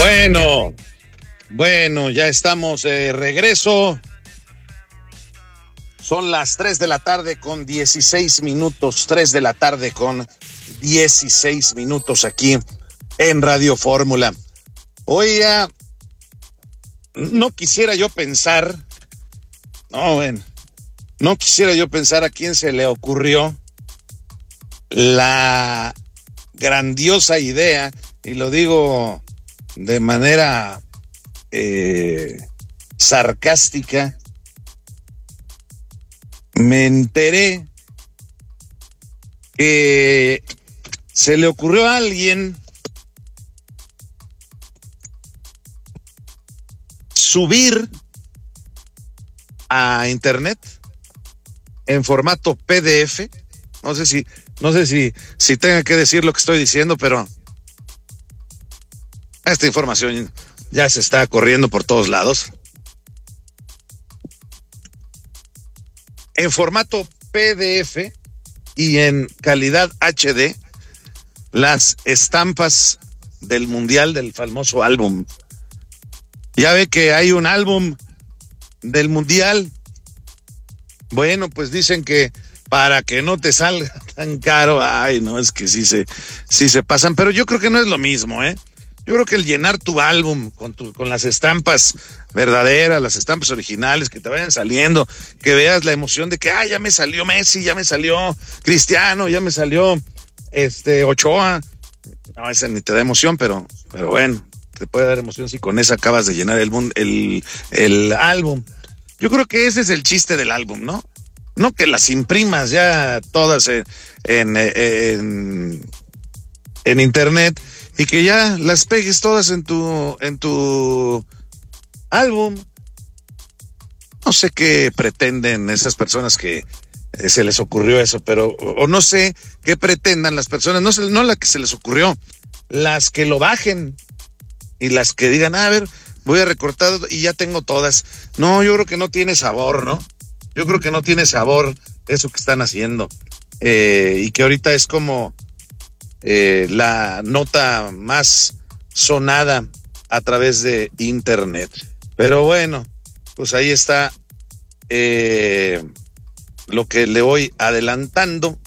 Bueno, ya estamos de regreso. Son las 3 de la tarde con 16 minutos, 3 de la tarde con 16 minutos aquí en Radio Fórmula. Oiga, no quisiera yo pensar a quién se le ocurrió la grandiosa idea, y lo digo de manera sarcástica. Me enteré que se le ocurrió a alguien subir a internet en formato PDF. No sé si tenga que decir lo que estoy diciendo, pero esta información ya se está corriendo por todos lados. En formato PDF y en calidad HD, las estampas del Mundial, del famoso álbum. Ya ve que hay un álbum del Mundial. Bueno, pues dicen que para que no te salga tan caro, ay, no, es que sí se pasan, pero yo creo que no es lo mismo, ¿eh? Yo creo que el llenar tu álbum con las estampas verdaderas, las estampas originales, que te vayan saliendo, que veas la emoción de que, ya me salió Messi, ya me salió Cristiano, ya me salió Ochoa. No, ese ni te da emoción, pero bueno, te puede dar emoción si con esa acabas de llenar el álbum. Yo creo que ese es el chiste del álbum, ¿no? No que las imprimas ya todas en internet y que ya las pegues todas en tu álbum. No sé qué pretenden esas personas que se les ocurrió eso, o no sé qué pretendan las personas, no la que se les ocurrió, las que lo bajen y las que digan, a ver, voy a recortar y ya tengo todas. No, yo creo que no tiene sabor, ¿no? Yo creo que no tiene sabor eso que están haciendo. Y que ahorita es como la nota más sonada a través de internet. Pero bueno, pues ahí está lo que le voy adelantando